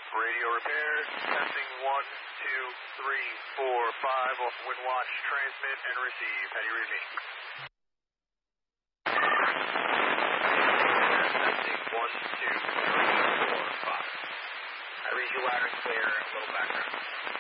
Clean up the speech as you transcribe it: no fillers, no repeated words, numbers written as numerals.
Radio repair, testing 1, 2, 3, 4, 5, off wind watch, transmit and receive. How do you read me? Testing 1, 2, 3, 4, 5. I read you loud and clear, a little background.